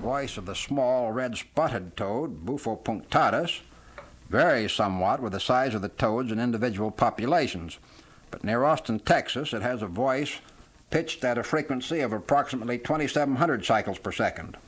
voice of the small red-spotted toad, Bufo punctatus, varies somewhat with the size of the toads in individual populations, but near Austin, Texas, it has a voice pitched at a frequency of approximately 2,700 cycles per second.